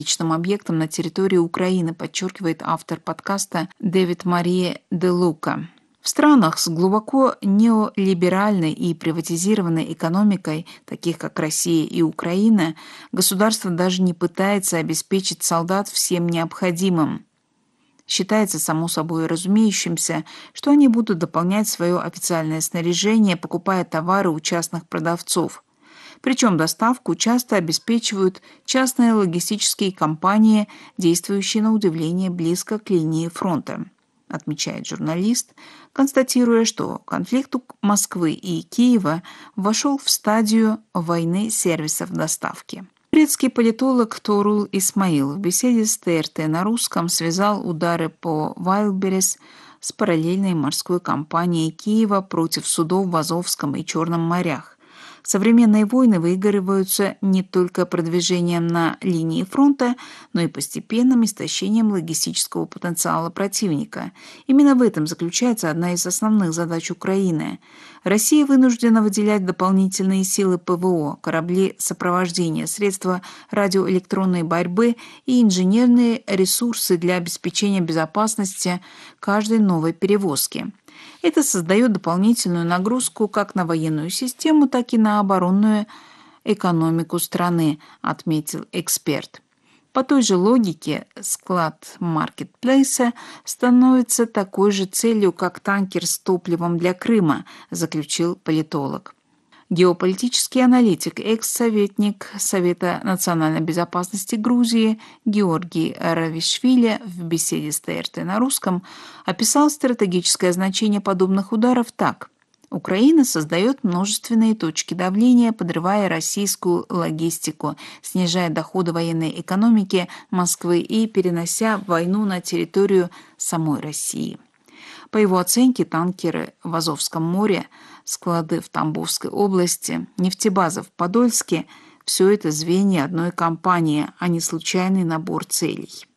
объектом на территории Украины, подчеркивает автор подкаста Дэвид Мария де Лука. В странах с глубоко неолиберальной и приватизированной экономикой, таких как Россия и Украина, государство даже не пытается обеспечить солдат всем необходимым. Считается само собой разумеющимся, что они будут дополнять свое официальное снаряжение, покупая товары у частных продавцов. Причем доставку часто обеспечивают частные логистические компании, действующие на удивление близко к линии фронта, отмечает журналист, констатируя, что конфликт Москвы и Киева вошел в стадию войны сервисов доставки. Турецкий политолог Торул Исмаил в беседе с ТРТ на русском связал удары по Вайлдберрис с параллельной морской кампанией Киева против судов в Азовском и Черном морях. Современные войны выигрываются не только продвижением на линии фронта, но и постепенным истощением логистического потенциала противника. Именно в этом заключается одна из основных задач Украины. Россия вынуждена выделять дополнительные силы ПВО, корабли сопровождения, средства радиоэлектронной борьбы и инженерные ресурсы для обеспечения безопасности каждой новой перевозки. Это создает дополнительную нагрузку как на военную систему, так и на оборонную экономику страны, отметил эксперт. По той же логике склад маркетплейса становится такой же целью, как танкер с топливом для Крыма, заключил политолог. Геополитический аналитик, экс-советник Совета национальной безопасности Грузии Георгий Равишвили в беседе с ТРТ на русском описал стратегическое значение подобных ударов так. Украина создает множественные точки давления, подрывая российскую логистику, снижая доходы военной экономики Москвы и перенося войну на территорию самой России. По его оценке, танкеры в Азовском море, склады в Тамбовской области, нефтебаза в Подольске – все это звенья одной кампании, а не случайный набор целей.